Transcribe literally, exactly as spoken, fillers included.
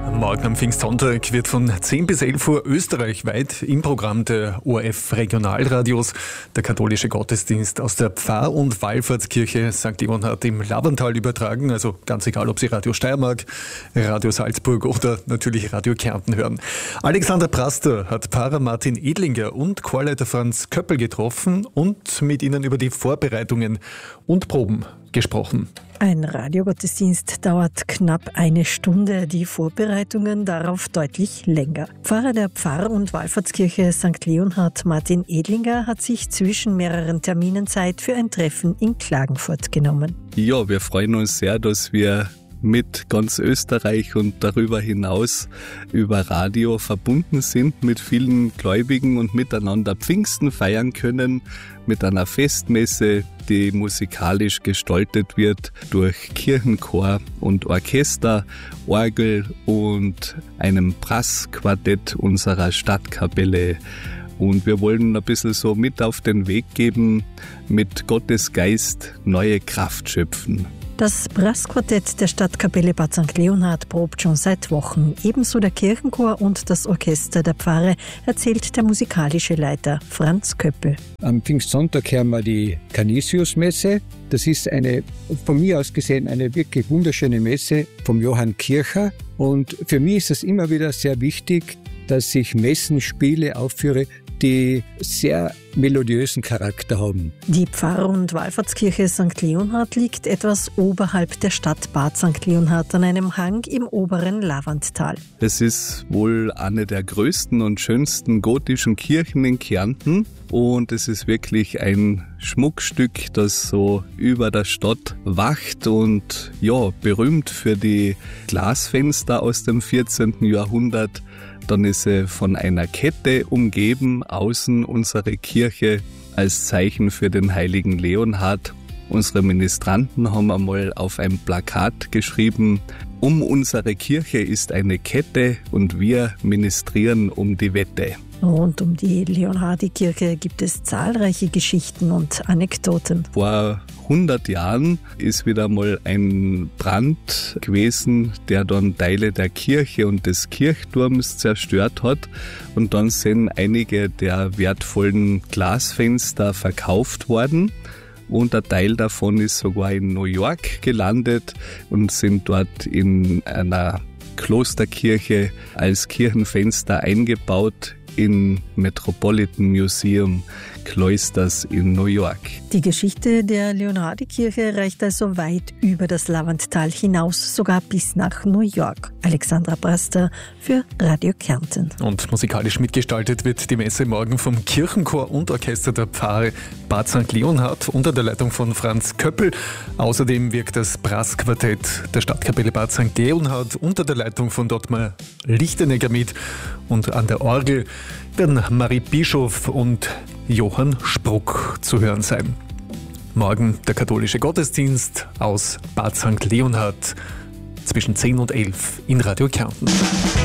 Morgen am Pfingstsonntag wird von zehn bis elf Uhr österreichweit im Programm der O R F Regionalradios der katholische Gottesdienst aus der Pfarr- und Wallfahrtskirche Sankt Leonhard im Lavantal übertragen. Also ganz egal, ob Sie Radio Steiermark, Radio Salzburg oder natürlich Radio Kärnten hören. Alexandra Praster hat Pfarrer Martin Edlinger und Chorleiter Franz Köppel getroffen und mit ihnen über die Vorbereitungen und Proben gesprochen. Ein Radiogottesdienst dauert knapp eine Stunde, die Vorbereitungen darauf deutlich länger. Pfarrer der Pfarr- und Wallfahrtskirche Sankt Leonhard, Martin Edlinger, hat sich zwischen mehreren Terminen Zeit für ein Treffen in Klagenfurt genommen. Ja, wir freuen uns sehr, dass wir mit ganz Österreich und darüber hinaus über Radio verbunden sind, mit vielen Gläubigen und miteinander Pfingsten feiern können, mit einer Festmesse, die musikalisch gestaltet wird durch Kirchenchor und Orchester, Orgel und einem Brassquartett unserer Stadtkapelle. Und wir wollen ein bisschen so mit auf den Weg geben, mit Gottes Geist neue Kraft schöpfen. Das Brassquartett der Stadtkapelle Bad Sankt Leonhard probt schon seit Wochen. Ebenso der Kirchenchor und das Orchester der Pfarre, erzählt der musikalische Leiter Franz Köppel. Am Pfingstsonntag hören wir die Canisius-Messe. Das ist eine, von mir aus gesehen, eine wirklich wunderschöne Messe vom Johann Kircher. Und für mich ist es immer wieder sehr wichtig, dass ich Messen spiele, aufführe, die sehr melodiösen Charakter haben. Die Pfarr- und Wallfahrtskirche Sankt Leonhard liegt etwas oberhalb der Stadt Bad Sankt Leonhard an einem Hang im oberen Lavanttal. Es ist wohl eine der größten und schönsten gotischen Kirchen in Kärnten und es ist wirklich ein Schmuckstück, das so über der Stadt wacht und ja, berühmt für die Glasfenster aus dem vierzehnten Jahrhundert. Dann ist sie von einer Kette umgeben, außen unsere Kirche als Zeichen für den heiligen Leonhard. Unsere Ministranten haben einmal auf ein Plakat geschrieben, um unsere Kirche ist eine Kette und wir ministrieren um die Wette. Rund um die Leonhardikirche gibt es zahlreiche Geschichten und Anekdoten. Vor hundert Jahren ist wieder mal ein Brand gewesen, der dann Teile der Kirche und des Kirchturms zerstört hat. Und dann sind einige der wertvollen Glasfenster verkauft worden. Und ein Teil davon ist sogar in New York gelandet und sind dort in einer Klosterkirche als Kirchenfenster eingebaut im Metropolitan Museum Cloisters in New York. Die Geschichte der Leonhardikirche reicht also weit über das Lavanttal hinaus, sogar bis nach New York. Alexandra Praster für Radio Kärnten. Und musikalisch mitgestaltet wird die Messe morgen vom Kirchenchor und Orchester der Pfarre Bad Sankt Leonhard unter der Leitung von Franz Köppel. Außerdem wirkt das Brassquartett der Stadtkapelle Bad Sankt Leonhard unter der Leitung von Dotmar Lichtenegger mit. Und an der Orgel werden Marie Bischof und Johann Spruck zu hören sein. Morgen der katholische Gottesdienst aus Bad Sankt Leonhard zwischen zehn und elf in Radio Kärnten.